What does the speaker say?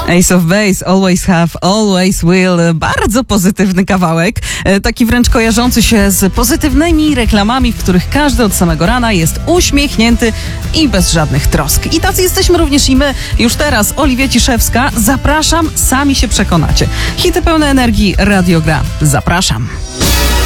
Ace of Base, Always Have, Always Will. Bardzo pozytywny kawałek. Taki wręcz kojarzący się z pozytywnymi reklamami, w których każdy od samego rana jest uśmiechnięty i bez żadnych trosk. I tacy jesteśmy również i my. Już teraz Oliwia Ciszewska. Zapraszam, sami się przekonacie. Hity pełne energii, Radio Gra. Zapraszam.